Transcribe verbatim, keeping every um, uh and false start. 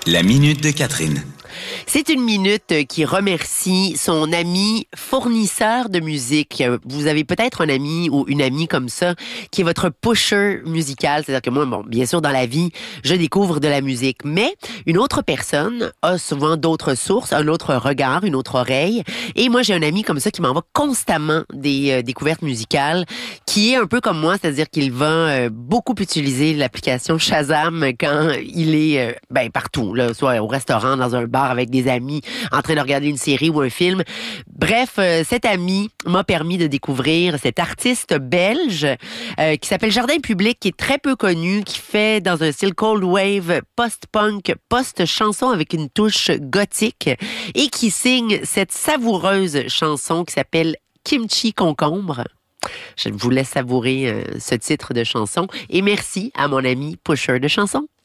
La minute de Catherine. C'est une minute qui remercie son ami fournisseur de musique. Vous avez peut-être un ami ou une amie comme ça qui est votre pusher musical. C'est-à-dire que moi, bon, bien sûr, dans la vie, je découvre de la musique. Mais une autre personne a souvent d'autres sources, un autre regard, une autre oreille. Et moi, j'ai un ami comme ça qui m'envoie constamment des euh, découvertes musicales, qui est un peu comme moi, c'est-à-dire qu'il va euh, beaucoup utiliser l'application Shazam quand il est euh, ben, partout, là, soit au restaurant, dans un bar avec des amis, en train de regarder une série ou un film. Bref, euh, cet ami m'a permis de découvrir cet artiste belge euh, qui s'appelle Jardin Public, qui est très peu connu, qui fait dans un style cold wave, post-punk, post-chanson avec une touche gothique et qui signe cette savoureuse chanson qui s'appelle Kimchi Concombre. Je vous laisse savourer euh, ce titre de chanson et merci à mon ami pusher de chansons.